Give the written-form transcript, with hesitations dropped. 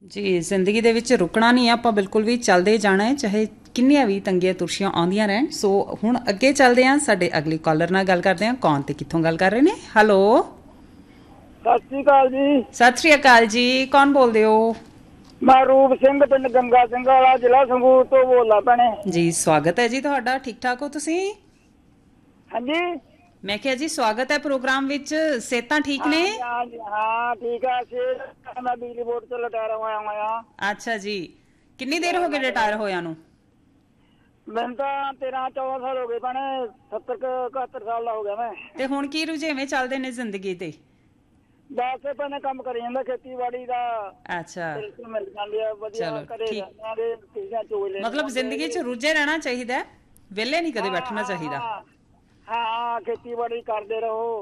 ਜੀ ਜ਼ਿੰਦਗੀ ਦੇ ਵਿੱਚ ਰੁਕਣਾ ਨਹੀਂ ਆ ਆਪਾਂ ਬਿਲਕੁਲ ਵੀ ਚੱਲਦੇ ਜਾਣਾ ਹੈ ਚਾਹੇ ਕਿੰਨੀਆਂ ਵੀ ਤੰਗੀਆਂ ਤੁਰਸ਼ੀਆਂ ਆਉਂਦੀਆਂ ਰਹਿਣ ਸੋ ਹੁਣ ਅੱਗੇ ਚੱਲਦੇ ਹਾਂ ਸਾਡੇ ਅਗਲੇ ਕਾਲਰ ਨਾਲ ਗੱਲ ਕਰਦੇ ਹਾਂ ਕੌਣ ਤੇ ਕਿੱਥੋਂ ਗੱਲ ਕਰ ਰਹੇ ਨੇ ਹੈਲੋ ਸਤਿ ਸ਼੍ਰੀ ਅਕਾਲ ਜੀ। ਸਤਿ ਸ਼੍ਰੀ ਅਕਾਲ ਜੀ ਕੌਣ ਬੋਲਦੇ ਹੋ ਮੈਂ ਰੂਪ ਸਿੰਘ ਪਿੰਡ ਗੰਗਾ ਸਿੰਘ ਵਾਲਾ ਜ਼ਿਲ੍ਹਾ ਸੰਗਰੂਰ ਤੋਂ ਬੋਲਦਾ ਭੈਣੇ। ਜੀ ਸਵਾਗਤ ਹੈ ਜੀ ਤੁਹਾਡਾ ਠੀਕ ਠਾਕ ਹੋ ਤੁਸੀਂ ਹਾਂਜੀ ਮੈਂ ਕਿਹਾ ਜੀ ਸਵਾਗਤ ਹੈ ਪ੍ਰੋਗਰਾਮ ਵਿੱਚ ਸਿਹਤਾਂ ਠੀਕ ਨੇ ਹਾਂ ਠੀਕ ਆ ਸ਼ੇਰ ਮੈਂ ਬਿਜਲੀ ਬੋਰਡ ਤੋਂ ਰਿਟਾਇਰ ਹੋਇਆ ਅੱਛਾ ਜੀ ਕਿੰਨੀ ਦੇਰ ਹੋ ਗਈ ਰਿਟਾਇਰ ਹੋਇਆਂ ਨੂੰ ਮੈਨੂੰ ਤਾਂ 13-14 ਸਾਲ ਹੋ ਗਏ ਭੈਣੇ 70-71 ਸਾਲ ਦਾ ਹੋ ਗਿਆ ਮੈਂ। ਤੇ ਹੁਣ ਕੀ ਰੁਝੇਵੇਂ ਚੱਲਦੇ ਨੇ ਜ਼ਿੰਦਗੀ ਤੇ ਬਸ ਭੈਣੇ ਕੰਮ ਕਰੀ ਜਾਂਦਾ ਖੇਤੀਬਾੜੀ ਦਾ ਅੱਛਾ ਬਿਲਕੁਲ ਮਿਲ ਜਾਂਦੀ ਆ ਵਧੀਆ ਚਲੋ, ਘਰੇ ਠੀਕ। ਜਾਂਦੇ ਦੇ ਚੀਜ਼ਾਂ ਚੋਗ ਲੈ ਮਤਲਬ ਜ਼ਿੰਦਗੀ 'ਚ ਰੁੱਝੇ ਰਹਿਣਾ ਚਾਹੀਦਾ ਹੈ ਵਿਹਲੇ ਨਹੀਂ ਕਦੇ ਬੈਠਣਾ ਚਾਹੀਦਾ ਹਾਂ ਖੇਤੀਬਾੜੀ ਕਰਦੇ ਰਹੋ।